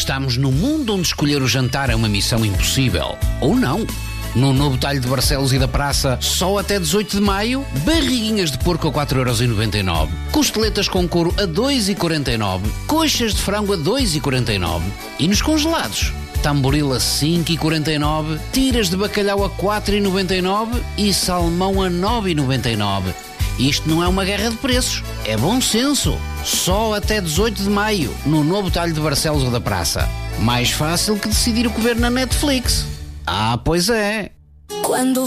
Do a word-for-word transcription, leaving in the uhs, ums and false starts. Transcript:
Estamos num mundo onde escolher o jantar é uma missão impossível. Ou não. No novo talho de Barcelos e da Praça, só até dezoito de maio, barriguinhas de porco a quatro euros e noventa e nove, costeletas com couro a dois euros e quarenta e nove, coxas de frango a dois euros e quarenta e nove. E nos congelados, tamboril a cinco euros e quarenta e nove, tiras de bacalhau a quatro euros e noventa e nove e salmão a nove euros e noventa e nove. Isto não é uma guerra de preços, é bom senso. Só até dezoito de maio, no novo talho de Barcelos ou da Praça. Mais fácil que decidir o que ver na Netflix. Ah, pois é. Quando